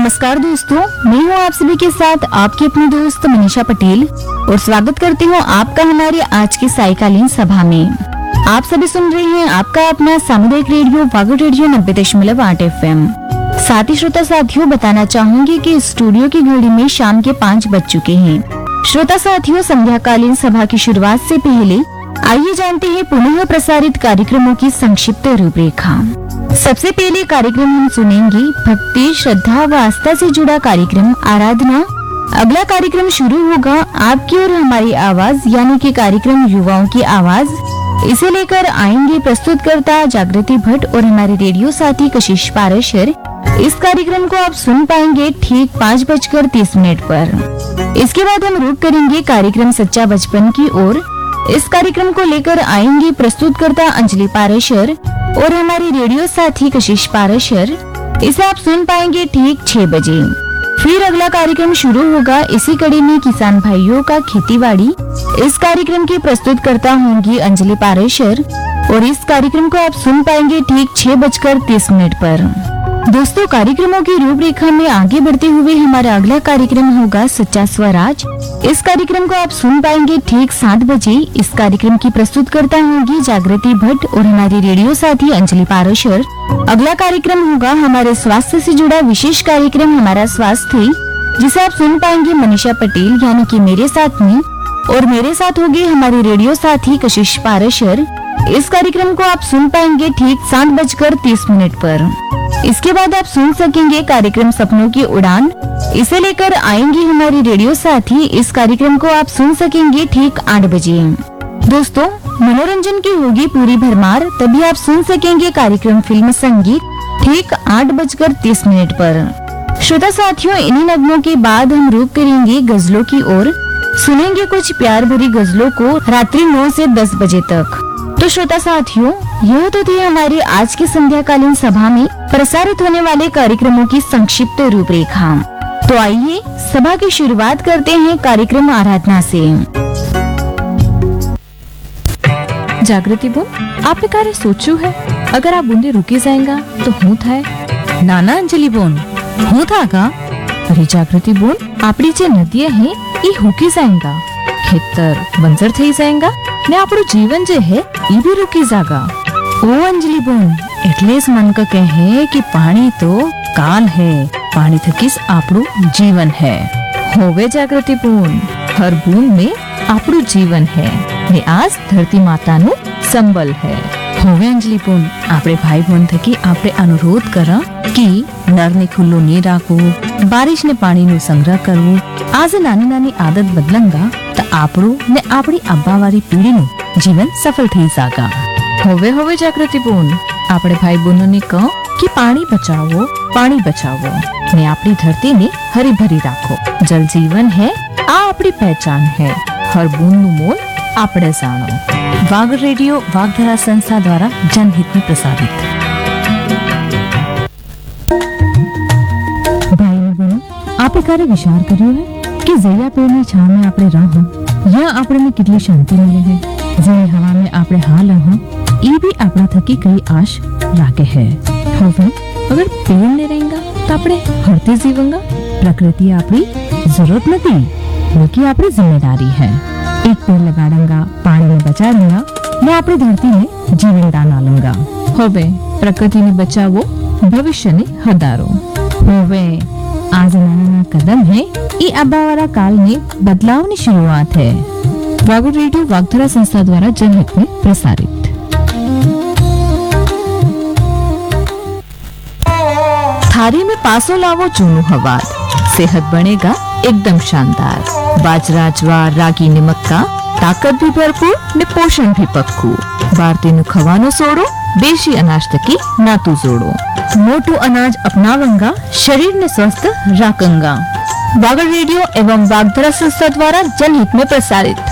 नमस्कार दोस्तों, मैं हूँ आप सभी के साथ आपकी अपनी दोस्त मनीषा पटेल और स्वागत करती हूँ आपका हमारे आज की सायकालीन सभा में। आप सभी सुन रहे हैं आपका अपना सामुदायिक रेडियो वागड़ रेडियो 90.8 FM। साथ ही श्रोता साथियों बताना चाहूंगी कि स्टूडियो की घड़ी में शाम के 5 बज चुके हैं। श्रोता साथियों, संध्याकालीन सभा की शुरुआत से पहले आइए जानते हैं पुनः प्रसारित कार्यक्रमों की संक्षिप्त रूपरेखा। सबसे पहले कार्यक्रम हम सुनेंगे भक्ति, श्रद्धा व आस्था से जुड़ा कार्यक्रम आराधना। अगला कार्यक्रम शुरू होगा आपकी और हमारी आवाज यानी कि कार्यक्रम युवाओं की आवाज। इसे लेकर आएंगे प्रस्तुतकर्ता जागृति भट्ट और हमारे रेडियो साथी कशिश पारेशर। इस कार्यक्रम को आप सुन पाएंगे ठीक 5:30 पर। इसके बाद हम रुक करेंगे कार्यक्रम सच्चा बचपन की ओर। इस कार्यक्रम को लेकर आएंगे प्रस्तुतकर्ता अंजलि पारेशर और हमारे रेडियो साथी कशिश पारेशर। इसे आप सुन पाएंगे ठीक 6 बजे। फिर अगला कार्यक्रम शुरू होगा इसी कड़ी में किसान भाइयों का खेतीबाड़ी। इस कार्यक्रम की प्रस्तुतकर्ता होंगी अंजलि पारेशर और इस कार्यक्रम को आप सुन पाएंगे ठीक 6:30 पर। दोस्तों, कार्यक्रमों की रूपरेखा में आगे बढ़ते हुए हमारा अगला कार्यक्रम होगा सच्चा स्वराज। इस कार्यक्रम को आप सुन पाएंगे ठीक 7 बजे। इस कार्यक्रम की प्रस्तुतकर्ता होगी जागृति भट्ट और हमारे रेडियो साथी अंजलि पारेशर। अगला कार्यक्रम होगा हमारे स्वास्थ्य से जुड़ा विशेष कार्यक्रम हमारा स्वास्थ्य, जिसे आप सुन पाएंगे मनीषा पटेल यानी कि मेरे साथ में, और मेरे साथ होगी हमारे रेडियो साथी कशिश पारेशर। इस कार्यक्रम को आप सुन पाएंगे ठीक 7:30 पर। इसके बाद आप सुन सकेंगे कार्यक्रम सपनों की उड़ान। इसे लेकर आएंगे हमारी रेडियो साथी। इस कार्यक्रम को आप सुन सकेंगे ठीक 8 बजे। दोस्तों, मनोरंजन की होगी पूरी भरमार, तभी आप सुन सकेंगे कार्यक्रम फिल्म संगीत ठीक 8:30 पर। श्रोता साथियों, इन्हीं नगमों के बाद हम रुक करेंगे गजलों की ओर। सुनेंगे कुछ प्यार भरी गजलों को रात्रि 9 से 10 बजे तक। तो श्रोता साथियों, यह तो थी हमारी आज की संध्याकालीन सभा में प्रसारित होने वाले कार्यक्रमों की संक्षिप्त रूपरेखा। तो आइए सभा की शुरुआत करते हैं कार्यक्रम आराधना से। जागृति बोन, आपने कार्य सोचू है? अगर आप बूंदे रुकी जाएगा तो हूँ थाय। नाना अंजलि बोन, हूँ था का? अरे जागृति बोन, आपड़ी जे नदिया है ये हुकी जाएगा, खेतर बंजर थई जाएगा ने आपड़ो जीवन जे है ये भी रुकी जागा। ओ अंजलि बोन, એટલે જ मन का कहे कि पानी तो काल है, पानी थकीस आपड़ो जीवन है। होवे जागृति बोन, हर बूंद में आपड़ो जीवन है ने आज धरती माता नु संबल है। होवे अंजलि बोन, आपड़े भाई बहन थकी आपड़े अनुरोध करा कि नर ने खुल्लो नहीं राखो, बारिश ने पानी नु संग्रह करवो। आज नानी नानी आदत बदलंगा तो आपड़ो ने आपड़ी अब्बावारी पीढ़ी नु जीवन सफल थई जागा। होवे जागृति बोन, आपड़े भाई बहनों ने कहो कि पानी बचाओ ने आपड़ी धरती ने हरी भरी राखो। जल जीवन है, आ आपड़ी पहचान है, हर बूंद नु मोल आपड़े जानो। वागड़ रेडियो वागधरा संस्था द्वारा जनहित में प्रसारित। भाई बहनों, आपे कार्य विचार કર્યો है कि जया पेड़नी छाव में आपणे रहो या आपणे में कितली शांति मिले है। जई हवा में आपणे हाल रहो ये भी आपड़ा थकी कई आश राखे है। હવે अगर पेड़ नहीं रहेगा तो आपणे हरते जीवंगा। प्रकृति आपड़ी जरूरत नहीं बल्कि आपड़ी जिम्मेदारी है। एक पेड़ लगाड़ूंगा, पानी में बचाऊंगा, मैं आपड़ी धरती में जीवन दान आलूंगा। होवे प्रकृति ने बचावो, भविष्य ने हदारो। होवे आज नाना कदम है, ये अब्बावारा काल में बदलाव की शुरुआत है। वागड़ रेडियो वागधरा संस्था द्वारा जनहित में प्रसारित। थारी में पासो लावो चूनू हवार, सेहत बनेगा एकदम शानदार। बाजरा, ज्वार, रागी ने मक्का, ताकत भी भरपूर ने पोषण भी पक्कू। भारतीय नु खवानो सोड़ो, देशी अनाज तकी नातू जोड़ो। मोटू अनाज अपनावंगा, शरीर ने स्वस्थ राखंगा। वागड़ रेडियो एवं वागधरा संस्था द्वारा जनहित में प्रसारित।